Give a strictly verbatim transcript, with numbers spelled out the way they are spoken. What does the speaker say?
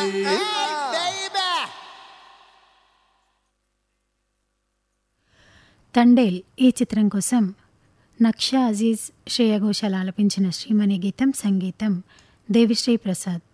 తండేల్ ఈ చిత్రం కోసం నక్షా అజీజ్, శ్రేయ ఘోషాల్ ఆలపించిన శ్రీమణి గీతం, సంగీతం దేవిశ్రీ ప్రసాద్.